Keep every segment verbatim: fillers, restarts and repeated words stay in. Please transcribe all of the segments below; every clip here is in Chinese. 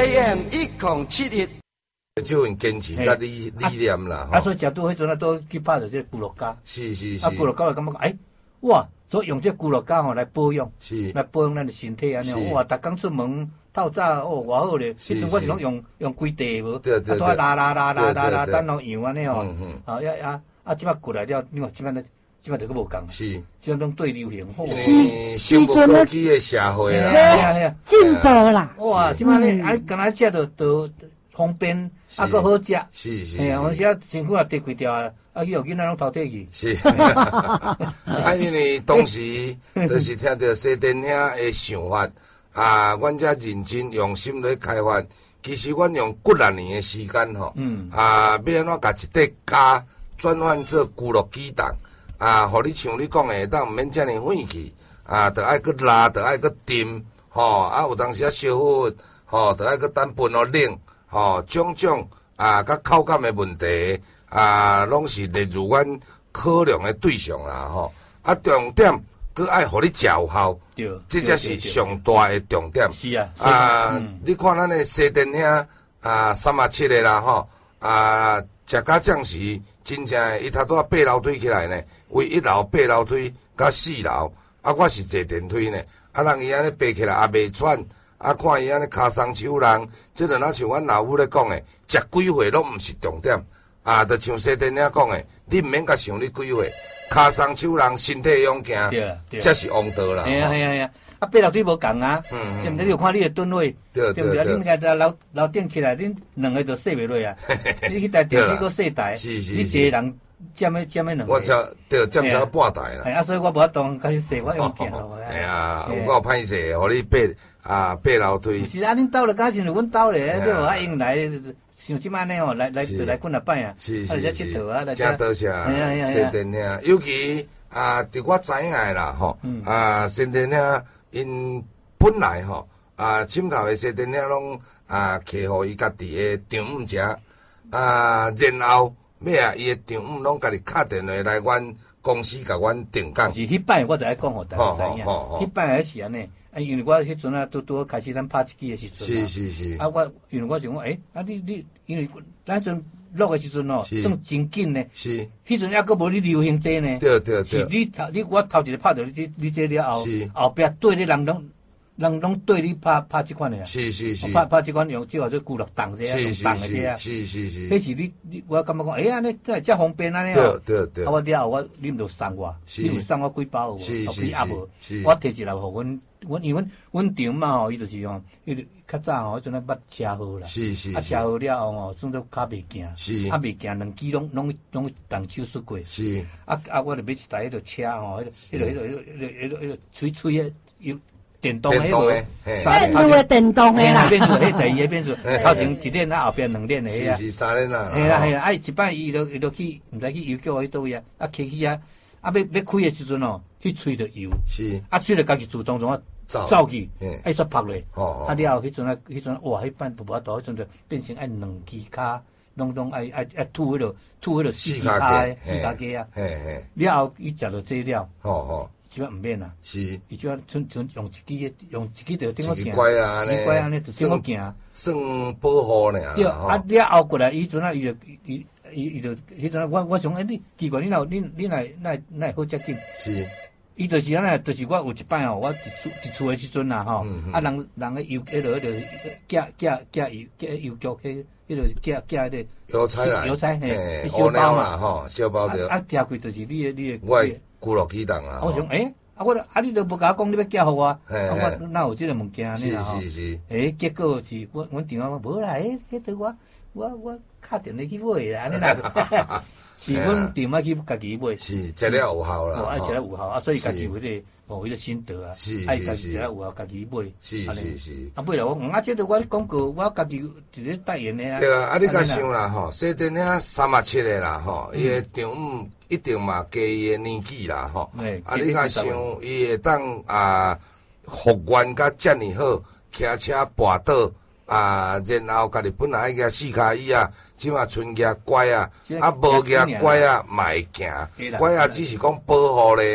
A M 一零七一。 就用坚持甲理理念啦。 啊，所以食拄迄阵啊，都去拍着这骨碌胶。 是是是。 啊，骨碌胶就感觉讲，哎，哇，所以用这骨碌胶吼来保养， 是来保养咱的身体安尼。哇，逐工出门透早哦，偌好咧。迄阵我是拢用用规地无， 对对对。 啊，拉拉拉拉拉拉，等拢样安尼吼。嗯嗯。啊，呀呀，啊，即摆过来了，你看即摆咧。即摆就佫无共， 是， 即摆拢对流行， 是时阵科技的社会啦， 系啊系啊， 进步啦。 哇，即摆咧，啊，干那食着着方便，啊，佫好食， 是是。 哎呀，有时啊，身躯也跌开掉啊，啊，去互囡仔拢偷摕去。 是，啊，因为当时就是听着西电兄的想法，啊，阮遮认真用心来开发，其实阮用几廿年的时间吼，嗯，啊，要安怎甲一块胶转换做骨碌鸡蛋。啊，互你像你讲的，当毋免遮尔费气，啊，着爱去拉，着爱去掂，吼，啊，有当时啊烧火，吼，着爱去等分互冷，吼，种种啊，甲口感的问题，啊，拢是列入阮考量的对象啦，吼，啊，重点佮爱互你食有效， 对， 这才是上大的重点。 是啊， 啊，嗯、你看咱的西电兄啊，三啊七个啦，吼，啊，食甲酱时，真正伊头拄啊爬楼梯起来呢。为一楼爬楼梯到四楼，啊，我是坐电梯呢，啊，人伊安尼爬起来也袂喘，啊，看伊安尼骹松手人，即个若像阮老母咧讲诶，食几岁拢毋是重点，啊，就像西电兄讲诶，你毋免甲想你几岁，骹松手人身体勇行，这是王道啦。 系啊系啊系啊，啊，爬楼梯无共啊，嗯对毋对？你有看你诶吨位，对不对？恁家楼楼顶起来，恁两个就坐袂落啊，你去台电梯搁坐台，你一个人。占咩占咩两个？ 我才对，占超半台啦。 系啊，所以我无法当开始坐，我用行咯。 哎呀，有够歹势，互你爬啊爬楼梯。 是啊，恁兜了，敢是阮兜咧，你无啊用来，像即摆呢吼，来来就来滚啊摆啊， 是是是，佚佗啊，来真多谢西电兄，尤其啊，伫我知影诶啦吼，啊，西电兄因本来吼啊，深头诶西电兄拢啊，客互伊家己诶丈姆食啊，然后。咩啊？伊诶丈姆拢家己敲电话来阮公司，甲阮定岗。 是迄摆我就爱讲互大家知影，迄摆迄是安尼，啊，因为我迄阵啊，拄拄开始咱拍一支诶时阵， 是是是。 啊，我因为我想讲，诶，啊，你你，因为咱阵录诶时阵哦，算真紧呢。 是。 迄阵抑阁无你流行这呢。 对对对。 是你头你我头一个拍着你这你这了后，后壁对你人拢。人拢对你拍拍即款诶啊， 是是是， 拍拍即款用即话做骨碌动者啊，用动诶者啊， 是是是， 迄是你你我感觉讲，诶，安尼真系遮方便安尼哦，对对对， 啊，我了后我你毋着送我，你有送我几包有无？ 是是是， 我摕一来互阮，阮因为阮阮丈嘛吼，伊就是讲，伊就较早吼，迄阵啊捌车祸啦， 是是， 啊车祸了后吼，算做骹袂行， 是， 啊袂行，两支拢拢拢动手术过， 是， 啊啊，我着买一台迄个车吼，迄个迄个迄个迄个迄个迄个吹吹诶有。电动迄个， 电动诶电动诶啦， 变数迄第二个变数，头前一链啊，后边两链诶啊， 是是三链啊， 系啦系啦，啊一摆伊就伊就去，毋知去邮局迄倒位啊，啊开去啊，啊要要开诶时阵哦，去吹着油， 是， 啊吹着家己自动从啊走去，爱煞拍落，啊了后迄阵啊迄阵哇，迄摆无法度，迄阵就变成爱两支骹，拢拢爱爱爱吐迄落吐迄落四支骹诶四骹鸡啊，了后伊食着这了，吼吼。即摆毋免啦， 是， 伊即摆剩剩用一支用一支着顶我行， 乖啊， 一乖安尼就顶我行， 算保护呢。 对，啊了后过来，伊阵啊，伊就伊伊伊就迄阵我我想，诶，你奇怪，你若你你若若若好接近， 是， 伊就是安尼，就是我有一摆吼，我伫厝伫厝诶时阵啦吼，啊人人诶邮迄落迄落寄寄寄邮寄邮局去，迄落寄寄迄个邮差啦， 邮差嘿， 小包嘛吼，小包着， 啊寄过就是你诶你诶。 骨碌鸡蛋啊！ 我想，诶、欸，啊，我啊，你都无甲我讲，你要寄互我，啊，我哪有即个物件呢？ 是是是。 诶、欸，结果是我阮丈夫无啦，诶、欸，迄个我我我敲电话去买啦，安尼啦。是阮丈夫去家己买。 是，食了有效啦。 哦，爱食了有效啊，所以家己有迄个哦，迄个心得啊，爱家己食了有效，家己买。 是是是。 啊，买了我，啊，即个我广告，我家己直接代言的啊。 对啊，啊，你甲想啦吼，西电兄三十七个啦吼，伊个丈姆。一定嘛，加伊诶年纪啦，吼！啊，你甲想，伊会当啊，复原甲遮尔好，骑车跋倒啊，然后家己本来爱举四脚椅啊，即马剩举拐啊，啊无举拐啊嘛会行，拐啊只是讲保护咧，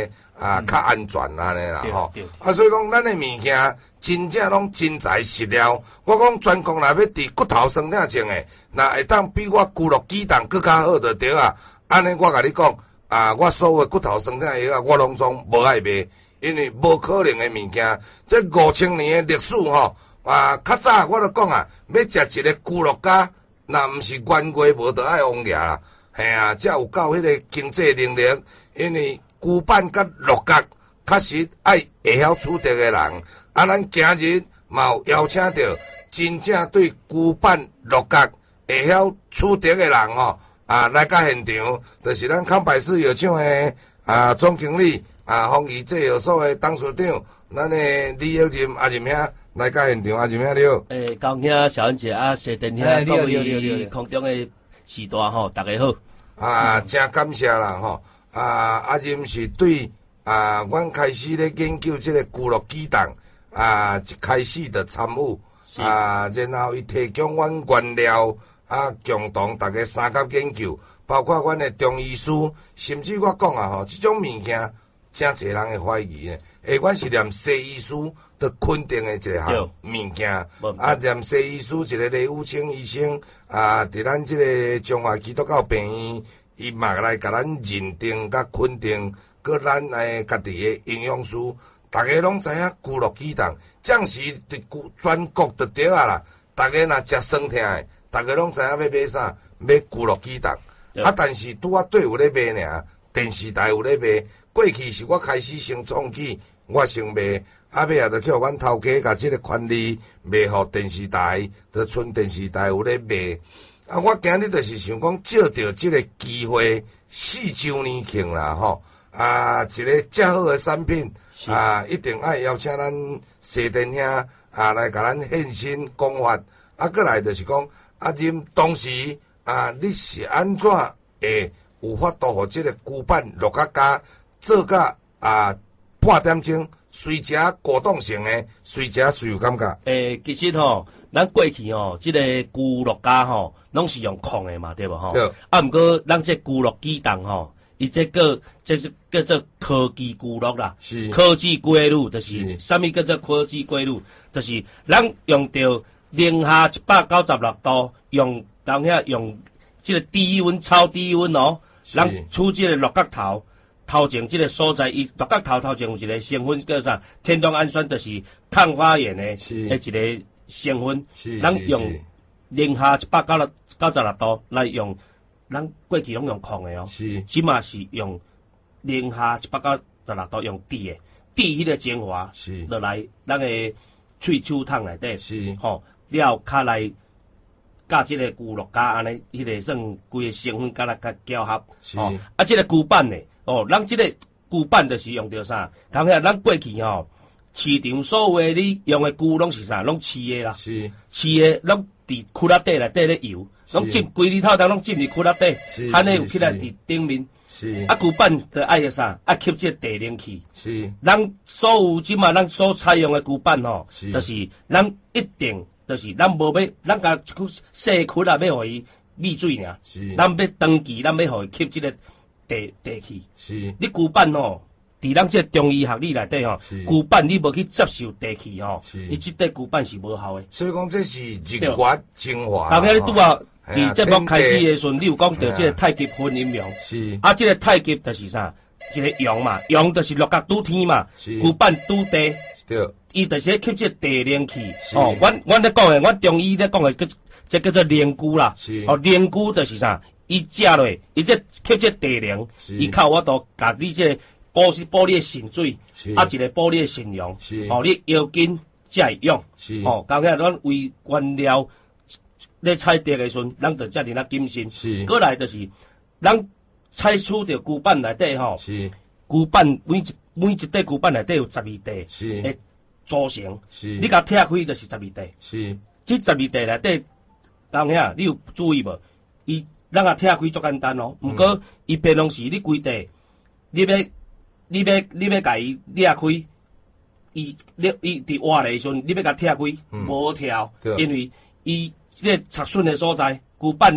啊较安全安尼啦吼。啊，所以讲咱的物件真正拢真材实料。我讲全国若要伫骨头酸痛症的，若会当比我骨肉鸡蛋更较好就对啊。安尼我甲你讲啊，我所有的骨头酸痛药啊，我拢总无爱卖，因为无可能的物件。这五千年的历史吼。啊，较早我著讲啊，要食一个猪肉家，若毋是冤家，无得爱王爷啦。嘿啊，才有够迄个经济能力。因为猪板甲肉角，确实爱会晓处理的人。啊，咱今日嘛有邀请到真正对猪板肉角会晓处理的人吼，啊，来到现场，就是咱康百氏药厂的啊总经理啊，丰益制药所的董事长，咱的李友任阿任兄。来到现场，阿任兄你好。 诶，高兄、小恩姐啊，谢电兄各位空中的时段吼，大家好。 啊，真感谢啦吼！啊，阿任是对啊，阮开始咧研究这个猪肉鸡蛋啊，一开始就参与啊，然后伊提供阮原料啊，共同大家三甲研究，包括阮的中医师，甚至我讲啊吼，这种物件真侪人会怀疑诶。诶，阮是念西医师。都肯定的一项物件，啊，念西医师一个李武清医生啊，伫咱即个中华基督教病院，伊嘛来甲咱认定甲肯定，搁咱诶家己诶营养师，大家拢知影猪肉鸡蛋，暂时伫全国就对啊啦。大家若食酸痛诶，大家拢知影要买啥，买猪肉鸡蛋。啊，但是拄啊对有咧卖尔，电视台有咧卖。过去是我开始先创起，我先卖。啊，尾啊，就叫阮头家甲即个权利卖互电视台，就剩电视台有咧卖。啊，我今日就是想讲，借着即个机会，四周年庆啦吼，啊，一个遮好诶产品，啊，一定爱邀请咱西电兄啊来甲咱现身讲法。啊，过来就是讲，啊，任当时啊，你是安怎会有法度互即个猪板肉角家做甲啊半点钟？随食果冻型的，随食随有感觉。 诶，其实吼，咱过去吼，即、这个猪肉家吼，拢是用控的嘛，对无吼？对。啊，毋过咱这猪肉鸡蛋吼，伊这个这是叫做科技猪肉啦，是科技龟乳，就是啥物叫做科技龟乳，就是咱用着零下一百九十六度，用当遐用即个低温、超低温哦，咱出即个肉角头。头前即个所在，伊肉角头头前有一个成分叫啥？天冬氨酸，就是抗发炎的，诶一个成分。咱用零下一百九十九十六度来用，咱过去拢用控的哦，即嘛是用零下一百九十六度用滴的，滴迄个精华，落来咱的喙手桶内底，吼，了卡来。甲即个猪肉加安尼，迄个算规个成分甲来甲搅合，哦，啊，即个猪板呢，哦，咱即个猪板就是用着啥？当下咱过去吼，市场所有诶你用诶猪拢是啥？拢饲诶啦，是饲诶，拢伫躯壳底内底咧游，拢浸规日头当拢浸伫躯壳底，安尼有起来伫顶面。是啊，猪板着爱个啥？爱吸即个地冷气。是，咱所有即嘛，咱所采用诶猪板吼，就是咱一定。就是咱无要，咱甲一躯细躯啊，要互伊密水尔。是，咱要长期，咱要互伊吸即个地地气。是，你猪板吼，伫咱即个中医学理内底吼，猪板你无去接受地气吼，伊即块猪板是无效诶。 所以讲这是日月精华。 后尾你拄啊，伫节目开始诶时阵，你有讲到即个太极分阴阳。是，啊，即个太极就是啥？一个阳嘛，阳就是六角拄天嘛，猪板拄地。对。伊就是吸即个地灵气，哦，阮阮咧讲诶，阮中医咧讲诶，叫这叫做灵菇啦，哦，灵菇就是啥？伊食落，伊这吸即地灵，伊靠我都甲你这补是补你诶肾水，啊，一个补你诶肾阳，哦，你腰筋才会用，哦，刚才咱为原料咧采摘诶时阵，咱着遮尔啊谨慎，过来就是咱采取着猪板内底吼，猪板每一每一块猪板内底有十二块，是。组成，是你甲拆开就是十二块，是这十二块内底，当遐你有注意无？伊咱甲拆开足简单哦，毋过伊变拢是你规块，你要你要你要甲伊裂开，伊你伊伫活诶时阵，你要甲拆开无跳，因为伊即个插榫诶所在，骨板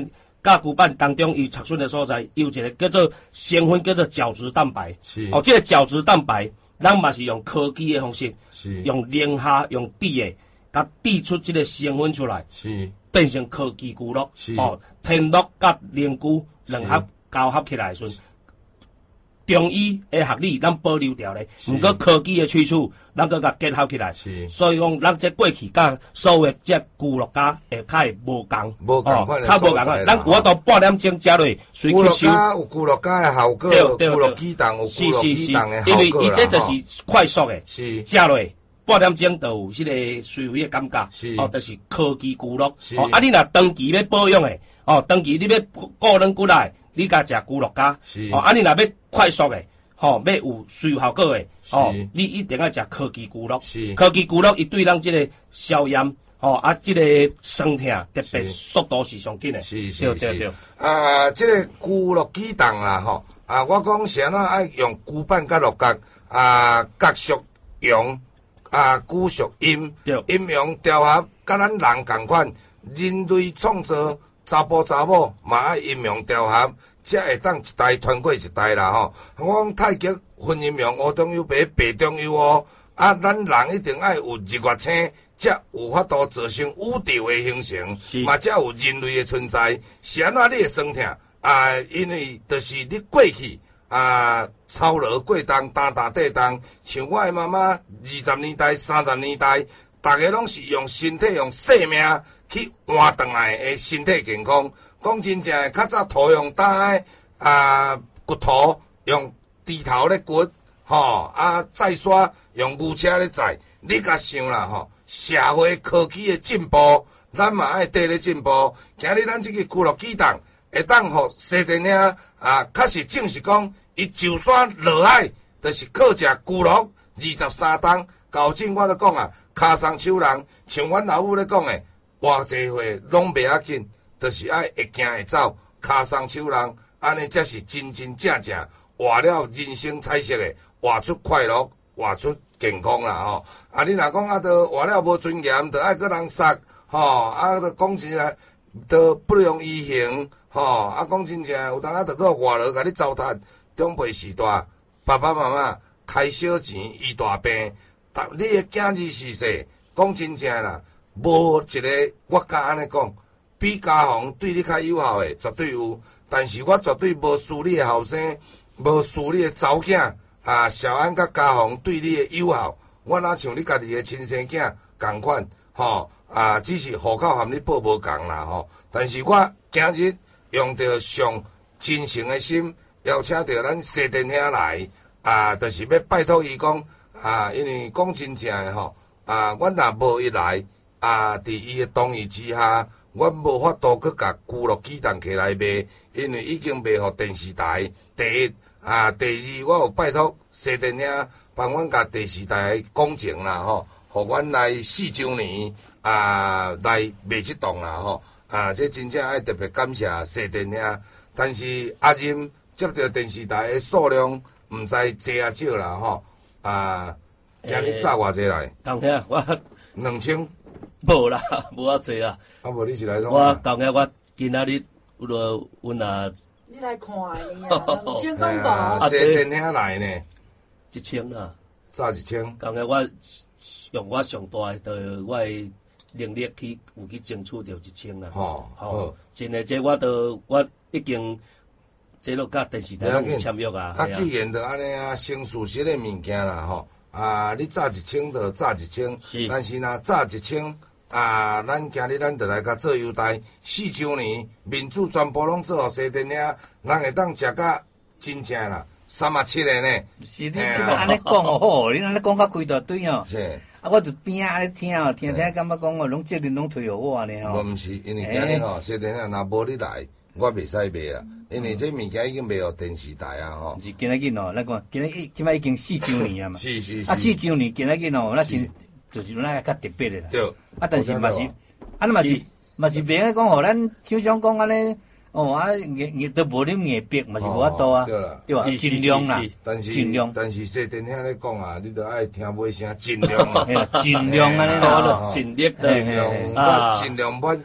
甲骨板当中伊产生的所在，有一个叫做成分叫做角质蛋白。 是哦，这个角质蛋白，咱嘛是用科技的方式， 是用零下用滴的，甲滴出这个成分出来， 是变成科技骨酪。 是哦，天酪甲灵菇两合交合起来时阵。中医的学理，咱保留掉咧，毋过科技的萃取，咱搁甲结合起来。 是， 所以讲，咱这过去甲所有的这菇乐家会较会无共， 无共款的较无共款。咱我到半点钟食落，随菇乐吸收。 家有菇乐家的效果，菇乐鸡蛋有菇乐鸡蛋的效果啦。 因为伊这就是快速的， 是食落半点钟就有迄个水肥的感觉。 是， 哦，就是科技菇乐。 是， 哦，啊，你若长期要保养的，哦，长期你要固软骨来，你甲食菇乐家。 是， 哦，啊，你若要快速的。吼、哦，要有水效果诶，哦，你一定要食科技菇酪。 是， 科技菇酪伊对咱即个消炎，吼、哦、啊，即、这个酸痛特别速度是上紧诶。 是是对对对。 啊，即、这个菇酪鸡蛋啦，吼啊，我讲是安怎爱用菇板甲落角啊，角属阳啊，菇属阴，阴阳调和，甲咱人共款，人类创造查甫查某嘛爱阴阳调和。才会当一代传过一代啦吼！我讲太极分阴阳，黑中有白，白中有黑。啊，咱人一定爱有日月星，才有法度造成宇宙的形成，嘛才有人类的存在。是安怎你会酸痛啊？因为就是你过去啊，操劳过冬，担担地冬，像我的妈妈二十年代、三十年代，大家拢是用身体、用生命去换转来的身体健康。讲真正诶，较早土用打诶啊，骨头用猪头咧骨，吼啊，再刷用牛车咧载。你甲想啦吼，社会科技诶进步，咱嘛爱跟咧进步。今日咱即个咕噜鸡蛋会当互西电影啊，确实正是讲，伊就算落海，就是靠食咕噜二十三档。高正我咧讲啊，骹松手人，像阮老母咧讲诶，偌济岁拢袂要紧。就是爱会行会走，骹松手人，安尼才是真真正正活了人生彩色的，活出快乐，活出健康啦吼。啊，你若讲啊，都活了无尊严，都爱搁人杀，吼，啊，都讲真来，都不良言行，吼，啊，讲真正有当啊，都搁外劳甲你糟蹋，长辈时代，爸爸妈妈开小钱医大病，但你的囝儿逝世，讲真正啦，无一个我敢安尼讲。比家风对你较友好诶，绝对有。但是我绝对无输你诶后生，无输你诶查某囝啊。小安甲家风对你诶友好，我哪像你家己诶亲生囝共款吼啊，只是户口含你报无共啦吼。但是我今日用着上真诚诶心，邀请着咱西电兄来啊，就是要拜托伊讲啊，因为讲真正诶吼啊，阮若无伊来啊，伫伊诶同意之下。阮无法度去甲咕噜鸡蛋起来卖，因为已经卖互电视台。第一啊，第二我有拜托西电兄帮阮甲电视台工程啦吼，互阮来四周年啊来卖即档啦吼啊，这真正爱特别感谢西电兄。但是阿任接到电视台的数量毋知多啊少啦吼啊，今日早偌济来？ 同兄我两千。 无啦，无啊济啊。 啊，无你是来怎？ 我当下我今仔日有落阮啊。 你来看呢啊，两千讲无。 西电兄来呢， 一千啦。 早一千。 当下我用我上大诶，着我诶能力去有去争取着一千啦。 吼吼，真诶，这我着我已经这落甲电视台有签约啊。 啊，既然着安尼啊，成事实诶物件啦吼。啊！你早一千就早一千，但是若早一千啊，咱今日咱就来甲做优待。四周年民主全部拢做互西电兄，人会当食甲真正啦，三啊七个呢。 是你即摆安尼讲哦，好，你安尼讲甲规大堆哦。是。啊，我就边仔咧听哦，听听感觉讲哦，拢责任拢推互我安尼吼。 无毋是，因为今日吼西电兄若无你来，我袂使卖啊。因为这物件已经卖互电视台啊吼。 是今仔日哦，咱讲今仔日即摆已经四周年啊嘛。 是是是。 啊，四周年今仔日哦，那真就是那较特别的啦。 对。 啊，但是嘛是，啊，嘛是嘛是袂个讲互咱厂商讲安尼，哦啊，硬硬都无恁硬逼，嘛是无法度啊。 对啦。 对吧？尽量啦。 但是尽量。 但是西电兄咧讲啊，你着爱听尾声，尽量嘛。 尽量安尼咯， 尽力尽量，我尽量满足。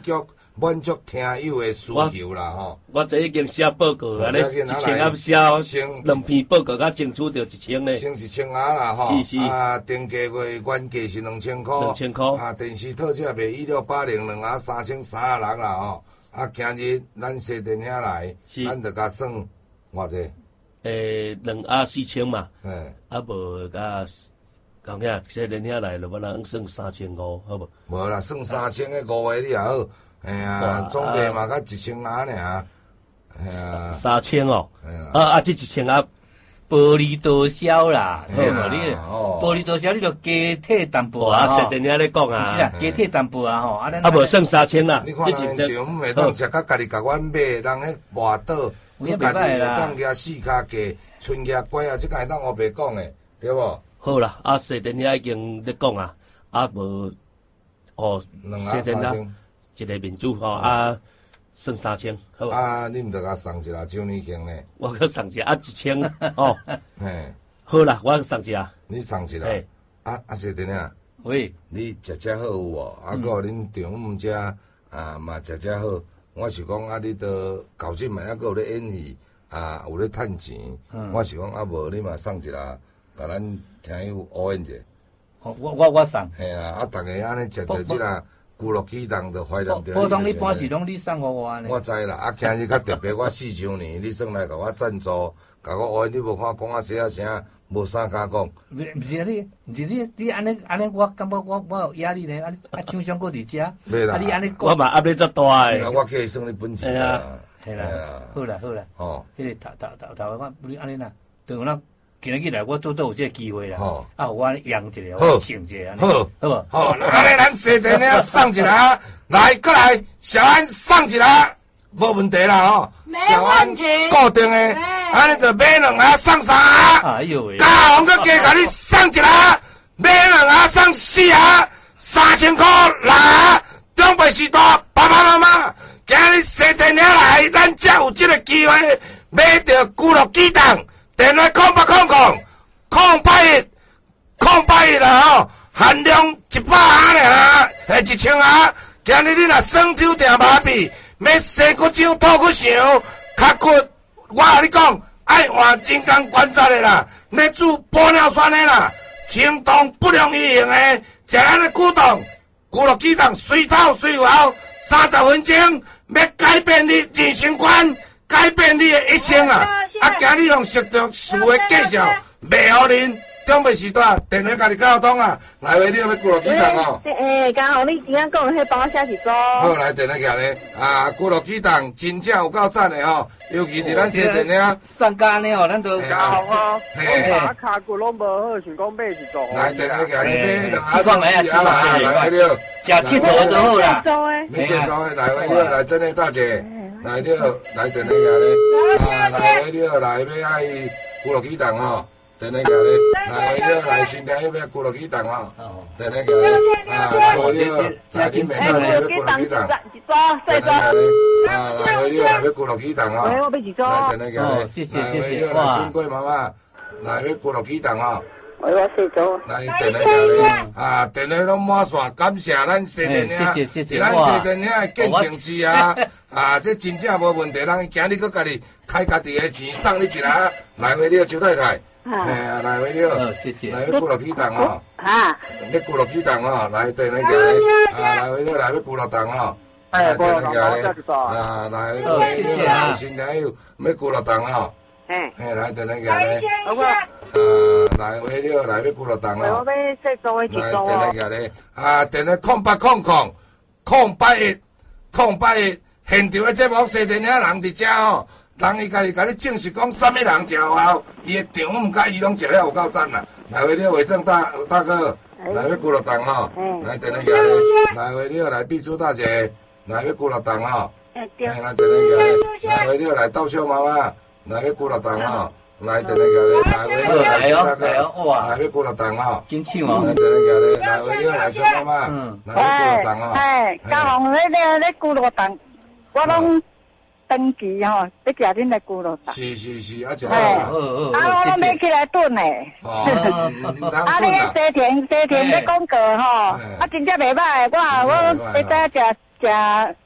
满足听友的需求啦吼。 我这已经写报告啊，咧一千盒写两篇报告，甲争取着一千咧。 先一千盒啦吼。 是是。 啊，定价月原价是两千块。 两千块。 啊，电视特价卖一六八零两盒三千三啊人啦吼。啊，今日咱西电遐来，咱着甲算偌济？ 诶，两盒四千嘛。嗯。啊无甲。讲遐，西电遐来了，我人算三千五，好无？ 无啦，算三千个五个你也好。哎呀，总价嘛，甲一千盒尔。哎呀， 三千哦。啊啊，这一千盒薄利多销啦，好无你？薄利多销，你着加体淡薄啊。 西电遐咧讲啊。 是啊，加体淡薄啊吼。啊， 啊无算三千啦。 你看人场袂当食甲家己甲阮买，人迄外岛，你家己会当举四骹价，春叶龟啊，即个会当黑白讲诶，对无？ 好啦，啊，西电遐已经咧讲啊，啊无，哦，西电遐一个民主吼，啊，算三千，好。 啊，你毋着甲送一下周年庆呢？ 我甲送一下啊，一千哦。嘿，好啦，我送一下。 你送一下。啊啊，西电遐。 喂， 你食食好有无？啊，个恁丈夫遮啊嘛食食好。我是讲啊，你都搞进嘛，还个有咧演戏啊，有咧趁钱。我是讲啊，无你嘛送一下，甲咱。听有乌烟者， 哦，我我我送。 系啊，啊，逐个安尼食着即个咕噜鸡蛋，就怀念着。 普通一般是拢你送互我呢。 我知啦，啊，今日较特别，我四周年，你算来甲我赞助，甲我乌烟，你无看讲啊细啊声，无啥敢讲。 毋是啊，你毋是你你安尼安尼，我感觉我我有压力呢，啊啊，厂商搁伫遮。 袂啦。 啊，你安尼讲。 我嘛压力足大诶。 我计算你本钱啦。 系啦，好啦好啦。哦。迄个头头头头我你安尼啦，对我咱。今日来，我拄到有这个机会啦，啊，我养一个，我请一个，好，好不？ 好，安尼咱西电遐送一个，来，过来，小安送一个，无问题啦吼。 没问题。 固定的，安尼就买两盒送三盒。 哎呦喂！ 加红个加甲你送一盒，买两盒送四盒，三千块啦。中北时代爸爸妈妈，今日西电遐来，咱才有这个机会买到咕噜鸡蛋。电话空八空空空八一空八一啦吼，限量一百盒尔，诶一千盒。今日你若酸抽定麻痹，要西骨掌、吐骨肠、脚骨，我甲你讲，爱换金刚观察的啦，要煮玻尿酸的啦，行动不良于行的，食咱的古董，咕噜鸡蛋随透随有效，三十分钟要改变你人生观。改变你的一生啊！啊，今日用熟读书的介绍，卖互恁中北时代电话家己交通啊！来话你要咕噜鸡蛋哦。 诶，刚好你今仔讲迄帮我写一组。 好，来电话家咧，啊，咕噜鸡蛋真正有够赞的吼，尤其伫咱西电遐。 上家呢吼，咱都加红哦。我打卡骨拢无好，想讲买一组。 来电话家咧，买两盒送四盒啦，来话你。 食七组就好啦。 没写组的，来话你，来真的大姐。来了，来电话家咧，啊，来了，来要爱咕噜鸡蛋吼，电话家咧，来了，来新店要要咕噜鸡蛋吼，电话家咧，啊，来了，来你妹妹要咕噜鸡蛋，电话家咧，啊，来了，来要咕噜鸡蛋吼，来电话家咧， 谢谢谢谢， 来春桂妈妈，来要咕噜鸡蛋吼。 我我四组。 来电话家咧，啊，电话拢满线，感谢咱西电遐，是咱西电遐的见证之啊，啊，这真正无问题，人今日搁家己开家己的钱送你一个，来回了周太太，哎，来回了， 谢谢， 来要咕噜鸡蛋哦， 啊， 要咕噜鸡蛋哦，来电话家咧，啊，来回了，来要咕噜蛋哦，来电话家咧，啊，来回了，新朋友要咕噜蛋哦。嘿，来电话家咧，呃，来回了，来要咕噜蛋哦。 我要四组的一组哦。 来电话家咧，啊，电话空八空空空八一空八一，现场的节目西电遐人伫遮吼，人伊家己甲你证实讲啥物人食有效，伊的场毋甲伊拢食了有够赞啦。来回了，伟正大大哥，来要咕噜蛋吼，来电话家咧，来回了，来碧珠大姐，来要咕噜蛋吼，哎，来电话家咧，来回了，来稻秀妈妈。来要咕噜蛋吼，来电话家咧，来回了来小大哥，来要咕噜蛋吼， 紧唱哦， 来电话家咧，来回了来小妈妈，来要咕噜蛋吼。 哎，嘉宏，迄个迄咕噜蛋，我拢登记吼，要食恁的咕噜蛋。 是是是，啊，食好啊，我拢买起来炖诶。 哦， 啊，你个西田西田咧广告吼，啊，真正袂歹，我我会使食食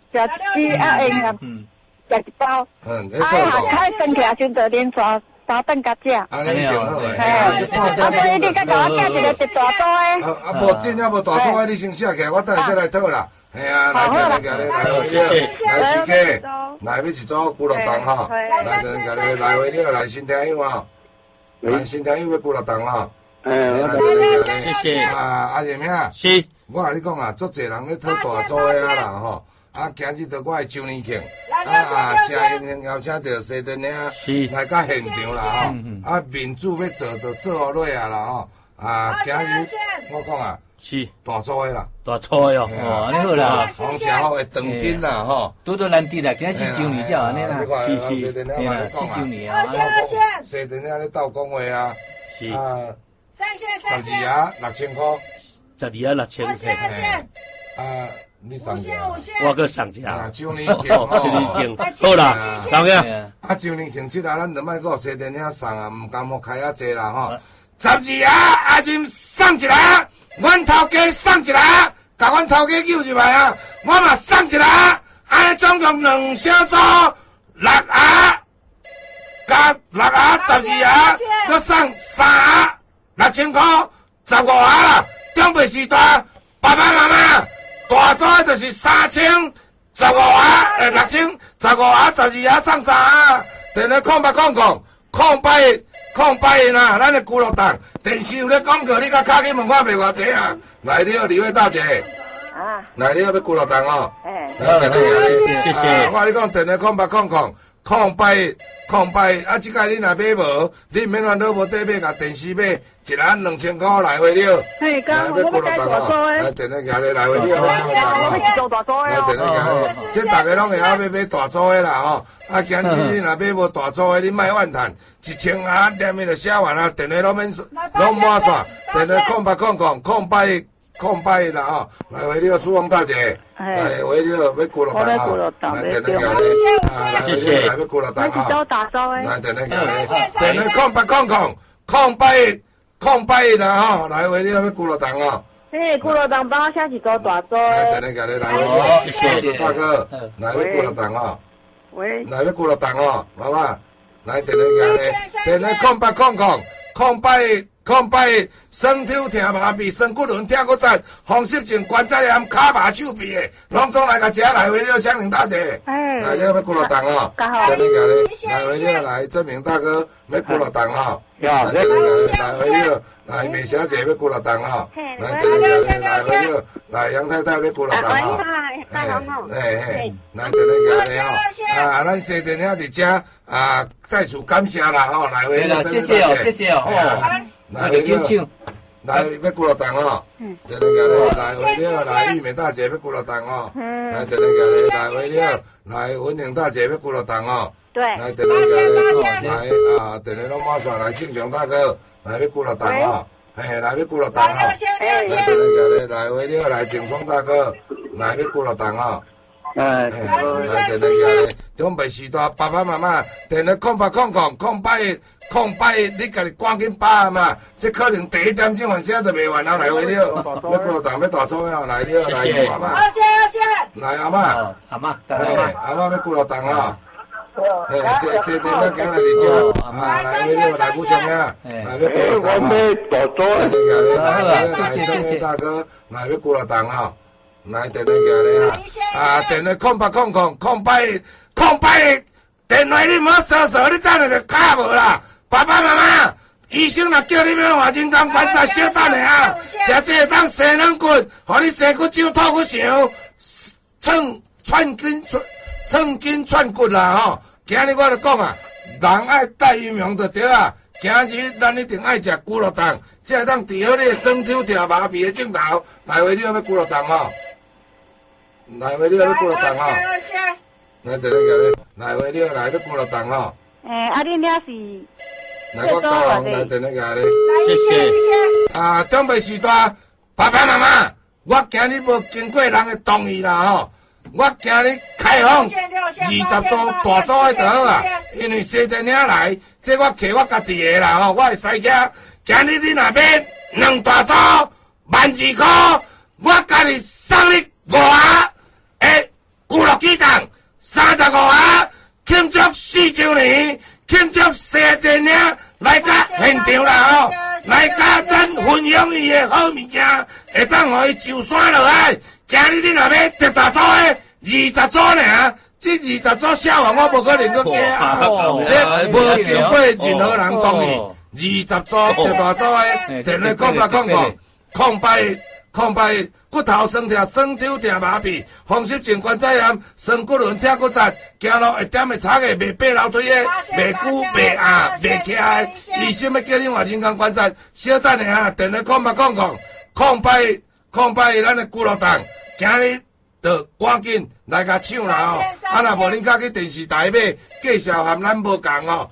食鸡啊，用啊，食一包。 嗯， 啊，啊，登起来就得连抓三顿甲食。 安尼就好诶。 哎，啊，所以你甲甲我寄一个一大包诶。 啊啊，无真正无大组诶，你先写起来，我等下再来讨啦。系啊，来来来来来， 谢谢， 来四个，来要一组咕噜蛋哈，来来来来回了，来新听友啊，来新听友要咕噜蛋哈。 嗯， 来来来， 谢谢。 啊，阿爷命， 是， 我甲你讲啊，足侪人咧讨大组诶啊啦吼，啊，今日到我诶周年庆，啊，真荣幸邀请到西屯岭来甲现场啦吼，啊，民主要做就做好落啊啦吼，啊，今日我讲啊。 是大组诶啦， 大错哟， 哦，安尼好啦， 好食好诶长筋啦吼， 拄到难得啦，今日四周年才安尼啦， 是是，四周年啊， 西屯岭咧斗讲话啊， 是啊，十二啊六千块， 十二啊六千块， 啊，你上只， 我搁上只， 啊，周年庆，周年庆，好啦，当然， 啊，周年庆即下咱就莫搁西屯岭送啊，毋甘好开啊济啦吼，十二啊阿金送一个。阮头家送一个，甲阮头家救入来啊！我嘛送一个，安尼总共两小组六盒，加六盒十二盒，搁送三盒六千块，十五盒啦。中辈时代，爸爸妈妈大组的就是三千，十五盒诶六千，十五盒十二盒送三盒，电话空八空空空八一。空八一啦，咱的咕噜蛋，电视有咧广告，你甲卡去问看卖偌济啊？来了，李慧大姐，啊，来了要咕噜蛋哦，哎， 谢谢。 我甲你讲，电话空八空空空八一空八一，啊，即届你若买无，你免烦恼无底买，甲电视买一人两千块来回了。 嘿，刚我要改大组诶， 来电话行咧来回了， 我是做大组诶。 来电话行咧，即大家拢会晓要买大组诶啦吼。啊，今日你若买无大组诶，你莫怨叹。一千啊，念伊就写完啊，电话拢免拢满线，电话空八空空空八一空八一啦吼，来回了苏芳大姐，来回了要咕噜蛋吼，来电话行咧，啊来回了来要咕噜蛋吼，来电话行咧，电话空八空空空八一空八一啦吼，来回了要咕噜蛋吼。 嘿，咕噜蛋帮我写一组大组诶。来电话行咧，来回了，谢谢大哥，来要咕噜蛋吼， 喂， 来要咕噜蛋吼，妈妈。来电话行咧，电话空八空空空八一空八一，酸抽疼麻痹，酸骨轮疼骨折，风湿症、关节炎、骹麻手臂的，拢总来甲食来回了，香菱大姐，来了要咕噜蛋哦，电话行咧，来回了来证明大哥要咕噜蛋哦，来电话行咧，来回了来梅小姐要咕噜蛋哦，来电话行咧，来回了来杨太太要咕噜蛋哦，嘿嘿，来电话行咧吼，啊，咱西屯遐伫遮。啊，再次感谢啦吼，来回了， 谢谢哦，谢谢哦， 来回了，来要咕噜蛋哦，电话行咧，来回了，来玉美大姐要咕噜蛋哦，来电话行咧，来回了，来文玲大姐要咕噜蛋哦， 对， 来电话行咧，来啊，电话拢满线，来庆祥大哥，来要咕噜蛋哦，嘿，来要咕噜蛋哦，来电话行咧，来回了，来景双大哥，来要咕噜蛋哦。哎，来电话行咧，中辈时代，爸爸妈妈电话空八空空空八一空八一，你家己赶紧打啊嘛！这可能第一点钟晚写都未完，后来回了，要咕噜蛋要大组啊，来了来做阿妈， 谢谢， 来阿妈， 阿妈， 哎，阿妈要咕噜蛋啊！哎，西西屯咱今日嚟做啊，来回了来补充呀，来要咕噜蛋啊！来电话行咧，来来正面大哥，来要咕噜蛋啊！来电话行咧啊！啊，电话空八空空空八一空八一，电话你莫扫扫，你等下就卡无啦！爸爸妈妈，医生若叫你要换人工观察，小等下啊！食这个当生软骨，互你生骨长、吐骨长，寸串筋串寸筋串骨啦吼！今日我就讲啊，人爱戴阴阳就对啊！今日咱一定爱食咕噜蛋，才会当治好你酸抽疼麻痹的症头。来回你要咕噜蛋吼！来回你要咕噜蛋吼！来电话行咧，来回你要来要咕噜蛋吼！ 诶，啊，你遐是？ 来我教人来电话行咧， 谢谢。 啊，长辈时代，爸爸妈妈，我今日无经过人的同意啦吼，我今日开放二十组大组的就好啊，因为西屯岭来，这我摕我家己的啦吼，我会使价。今日你若买两大组，万二块，我家己送你五盒的咕噜乐机档三十五盒，庆祝四周年，庆祝新电影来甲现场啦吼，来甲咱分享伊的好物件，会当互伊上山落来。今日你若要得大组的二十组尔，这二十组消防我无可能去惊啊，这无经过任何人同意。二十组得大组的，电话空八空空空八空八骨头酸痛、酸抽痛、麻痹、风湿症、关节炎、酸骨轮、痛骨折，走路会点的差的、袂爬楼梯的、袂久、袂硬、袂起来，医生要叫你换人工关节，小等下啊，电话空八空空空八空八咱的骨碌档，今日就赶紧来甲抢啦吼！啊，若无恁甲去电视台买，介绍含咱无共吼。